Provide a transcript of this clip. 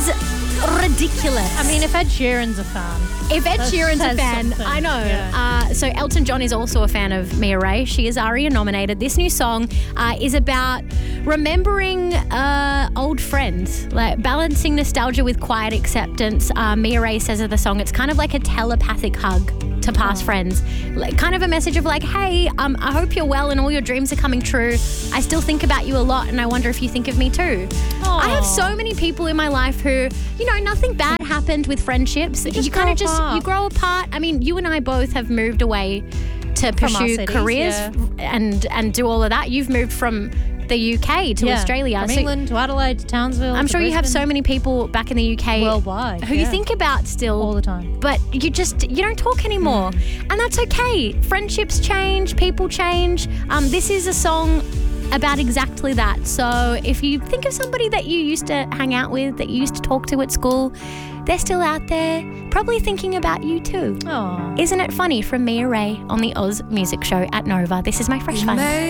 is ridiculous. I mean, if Ed Sheeran's a fan. If Ed Sheeran's a fan, something. I know. Yeah. So Elton John is also a fan of Mia Ray. She is ARIA nominated. This new song is about remembering old friends, like balancing nostalgia with quiet acceptance. Mia Ray says of the song, it's kind of like a telepathic hug to past friends. Like, kind of a message of like, hey, I hope you're well and all your dreams are coming true. I still think about you a lot and I wonder if you think of me too. I have so many people in my life who, nothing bad happened with friendships. You grow apart. I mean, you and I both have moved away to pursue cities, careers and do all of that. You've moved from the UK to Australia. From England to Adelaide to Townsville. I'm to sure you have Brisbane. so many people back in the UK Worldwide, who you think about still all the time. but you don't talk anymore. And that's okay. Friendships change, people change. This is a song about exactly that. So if you think of somebody that you used to hang out with, that you used to talk to at school, they're still out there, probably thinking about you too. Aww. Isn't it funny? From Mia Ray on the Oz Music Show at Nova. This is my Fresh Fun.